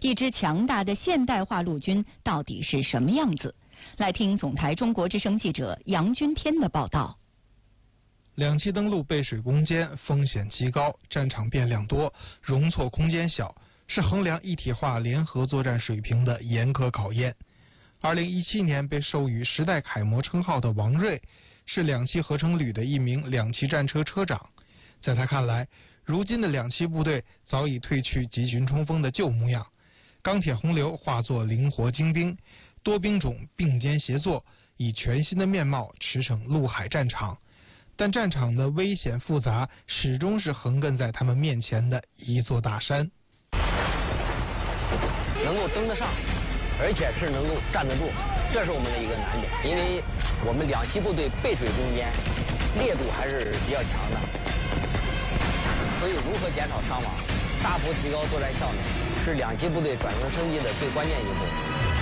一支强大的现代化陆军到底是什么样子？来听总台中国之声记者杨军天的报道。 两栖登陆背水攻坚，风险极高，战场变量多，容错空间小，是衡量一体化联合作战水平的严格考验。2017年被授予时代楷模称号的王瑞，是两栖合成旅的一名两栖战车车长。在他看来，如今的两栖部队早已褪去集群冲锋的旧模样，钢铁洪流化作灵活精兵，多兵种并肩协作，以全新的面貌驰骋陆海战场。但战场的危险复杂始终是横亘在他们面前的一座大山。 能够登得上，而且是能够站得住，这是我们的一个难点。因为我们两栖部队背水攻坚，烈度还是比较强的，所以如何减少伤亡，大幅提高作战效能，是两栖部队转型升级的最关键一步。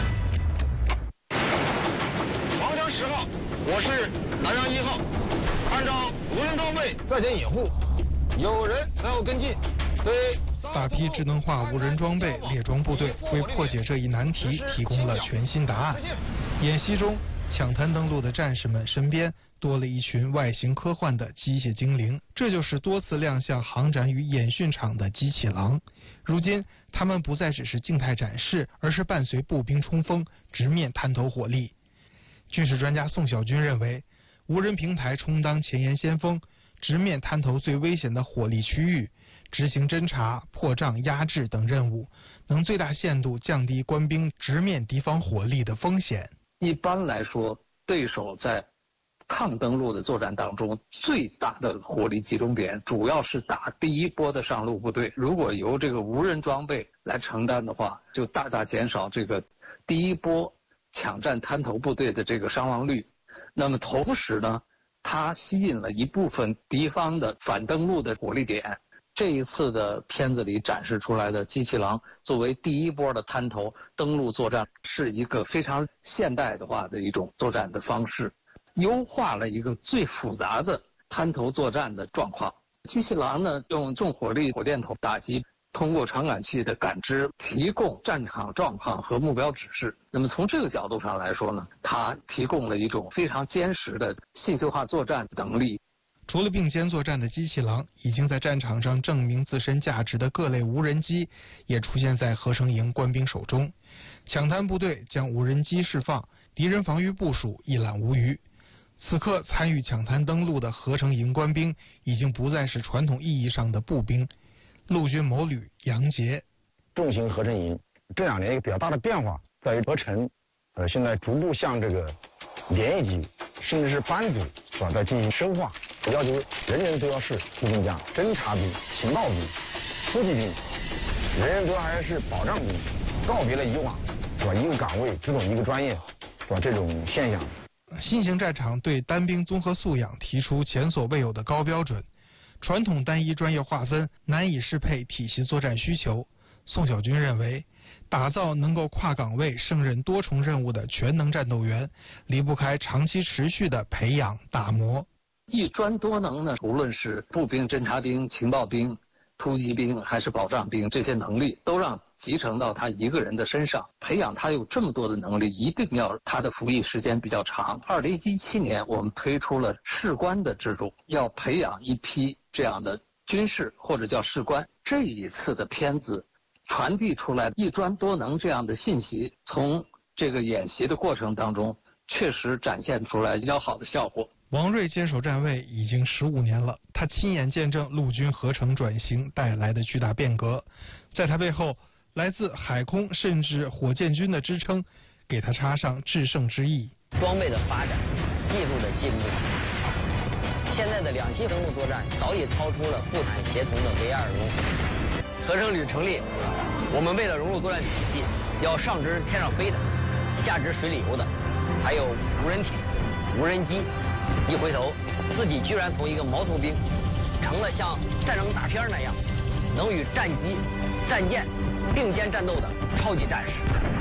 长江10号，我是南洋1号，按照无人装备在前掩护，有人然后跟进，对。 大批智能化无人装备列装部队为破解这一难题提供了全新答案。演习中，抢滩登陆的战士们身边多了一群外形科幻的机械精灵，这就是多次亮相航展与演训场的机器狼。如今，他们不再只是静态展示，而是伴随步兵冲锋，直面滩头火力。军事专家宋小军认为，无人平台充当前沿先锋，直面滩头最危险的火力区域，执行侦察、破障、压制等任务，能最大限度降低官兵直面敌方火力的风险。 一般来说，对手在抗登陆的作战当中，最大的火力集中点主要是打第一波的上路部队。如果由这个无人装备来承担的话，就大大减少这个第一波抢占滩头部队的这个伤亡率。那么同时呢，它吸引了一部分敌方的反登陆的火力点。这一次的片子里展示出来的机器狼作为第一波的滩头登陆作战，是一个非常现代化的一种作战的方式，优化了一个最复杂的滩头作战的状况。机器狼呢，用重火力火箭筒打击，通过传感器的感知提供战场状况和目标指示。那么从这个角度上来说呢，它提供了一种非常坚实的信息化作战能力。 除了并肩作战的机器狼，已经在战场上证明自身价值的各类无人机也出现在合成营官兵手中。抢滩部队将无人机释放，敌人防御部署一览无余。此刻参与抢滩登陆的合成营官兵已经不再是传统意义上的步兵。陆军某旅杨杰， 重型合成营这2年一个比较大的变化在于合成，现在逐步向这个连一级甚至是班组在进行深化，要求人人都要是步兵家、侦察兵、情报兵、突击兵，人人都还是保障兵，告别了以往一个岗位只懂一个专业这种现象。 新型战场对单兵综合素养提出前所未有的高标准，传统单一专业划分难以适配体系作战需求。宋小军认为，打造能够跨岗位胜任多重任务的全能战斗员，离不开长期持续的培养打磨。 一专多能呢，无论是步兵、侦察兵、情报兵、突击兵还是保障兵，这些能力都让集成到他一个人的身上。培养他有这么多的能力，一定要他的服役时间比较长。2017年我们推出了士官的制度，要培养一批这样的军士或者叫士官。这一次的片子传递出来一专多能这样的信息，从这个演习的过程当中确实展现出来比较好的效果。 王瑞坚守站位已经15年了，他亲眼见证陆军合成转型带来的巨大变革。在他背后，来自海空甚至火箭军的支撑，给他插上制胜之意。 装备的发展，技术的进步，现在的两栖登陆作战早已超出了步坦协同的唯二荣誉。合成旅成立，我们为了融入作战体系，要上知天上飞的，下知水里游的，还有无人艇、无人机。一回头，自己居然从一个毛头兵，成了像战争大片那样，能与战机、战舰并肩战斗的超级战士。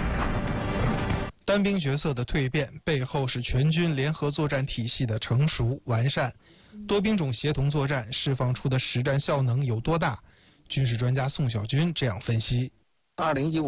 单兵角色的蜕变背后是全军联合作战体系的成熟完善，多兵种协同作战释放出的实战效能有多大？军事专家宋小军这样分析：2015